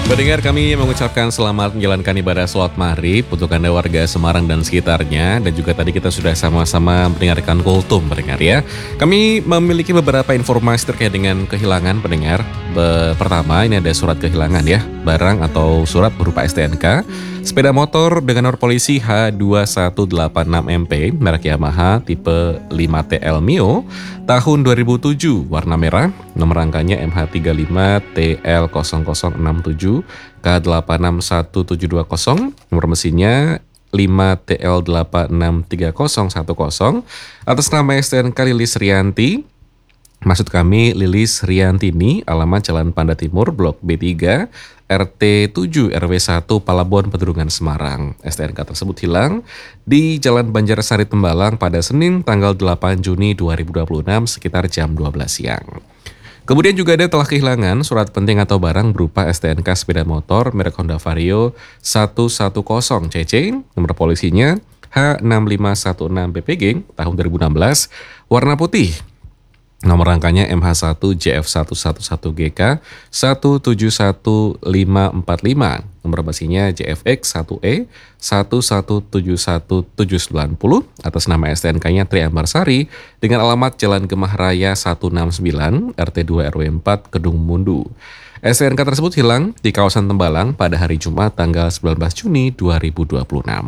Pendengar, kami mengucapkan selamat menjalankan ibadah sholat maghrib untuk Anda warga Semarang dan sekitarnya. Dan juga tadi kita sudah sama-sama mendengarkan kultum pendengar ya. Kami memiliki beberapa informasi terkait dengan kehilangan pendengar. Pertama, ini ada surat kehilangan ya. Barang atau surat berupa STNK. Sepeda motor dengan nomor polisi H2186MP, merek Yamaha tipe 5TL Mio, tahun 2007, warna merah, nomor rangkanya MH35TL0067 K861720, nomor mesinnya 5TL863010, atas nama STNK Lilis Rianti. Maksud kami Lilis Riantini, alamat Jalan Panda Timur, Blok B3, RT 7 RW 1 Palabuhan Pedurungan Semarang. STNK tersebut hilang di Jalan Banjarsari Tembalang pada Senin tanggal 8 Juni 2026 sekitar jam 12 siang. Kemudian juga ada telah kehilangan surat penting atau barang berupa STNK sepeda motor merek Honda Vario 110 CC, nomor polisinya H6516 PPG tahun 2016, warna putih. Nomor rangkanya MH1JF111GK 171545, nomor basinya JFX1E 1171790, atas nama STNK-nya Tri Ambarsari dengan alamat Jalan Gemah Raya 169 RT 2 RW 4 Kedung Mundu. STNK tersebut hilang di kawasan Tembalang pada hari Jumat tanggal 19 Juni 2026.